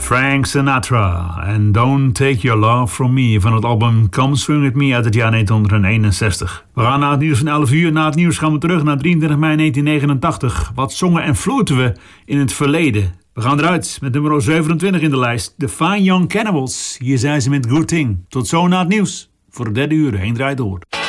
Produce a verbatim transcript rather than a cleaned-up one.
Frank Sinatra en Don't Take Your Love From Me van het album Come Swing With Me uit het jaar negentien eenenzestig. We gaan na het nieuws van elf uur. Na het nieuws gaan we terug naar drieëntwintig mei negentien negenentachtig. Wat zongen en floten we in het verleden? We gaan eruit met nummer zevenentwintig in de lijst. The Fine Young Cannibals. Hier zijn ze met Good Thing. Tot zo na het nieuws. Voor het derde uur. Heen draait door.